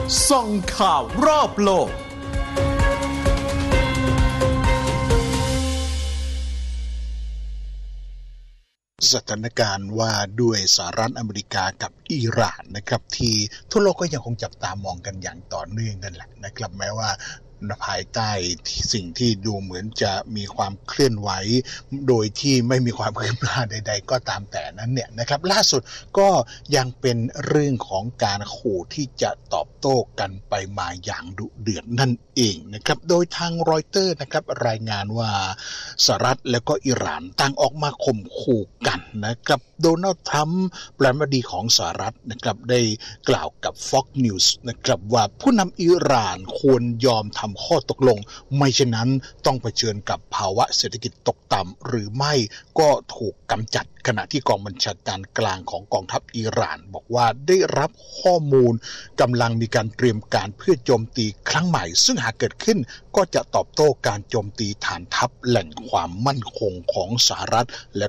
ส่องข่าวรอบโลกสถานการณ์ว่าด้วยสหรัฐอเมริกากับอิหร่านนะครับที่ทั่วโลกก็ยังคงจับตามองกันอย่างต่อเนื่องกันแหละนะครับแม้ว่าภายใต้สิ่งที่ดูเหมือนจะมีความเคลื่อนไหวโดยที่ไม่มีความคืบหน้าใดๆก็ตามแต่นั้นเนี่ยนะครับล่าสุดก็ยังเป็นเรื่องของการขู่ที่จะตอบโต้กันไปมาอย่างดุเดือดนั่นเองนะครับโดยทางรอยเตอร์นะครับรายงานว่าสหรัฐและก็อิหร่านต่างออกมาข่มขู่กันนะครับโดนัลด์ทรัมป์ประธานาธิบดีของสหรัฐนะครับได้กล่าวกับ Fox News นะครับว่าผู้นำอิหร่านควรยอมทำข้อตกลงไม่เช่นนั้นต้องเผชิญกับภาวะเศรษฐกิจตกต่ำหรือไม่ก็ถูกกำจัดขณะที่กองบัญชาการกลางของกองทัพอิหร่านบอกว่าได้รับข้อมูลกำลังมีการเตรียมการเพื่อโจมตีครั้งใหม่ซึ่งหากเกิดขึ้นก็จะตอบโต้การโจมตีฐานทัพแหล่งความมั่นคงของสหรัฐและ